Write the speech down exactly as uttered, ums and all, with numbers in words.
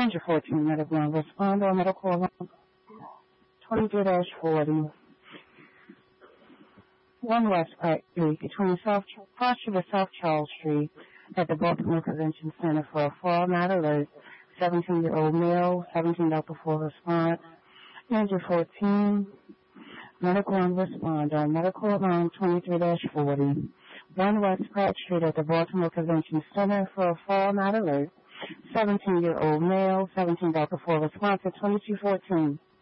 Danger fourteen, medical one, respond or medical alarm twenty-three dash forty. One West Park Street between South Cross Street and South Charles Street at the Baltimore Convention Center for a fall night alert. seventeen-year-old male, seventeen dollars before response. Danger fourteen, medical and responder, medical alarm twenty-three dash forty. One West Pratt Street at the Baltimore Convention Center for a fall night alert. seventeen-year-old male, seventeen dollars before response at twenty-two fourteen.